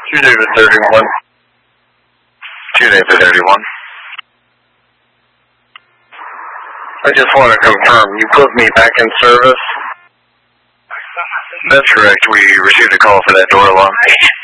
2 David 31. 2 David 31. I just want to confirm, you put me back in service? That's correct. We received a call for that door alarm.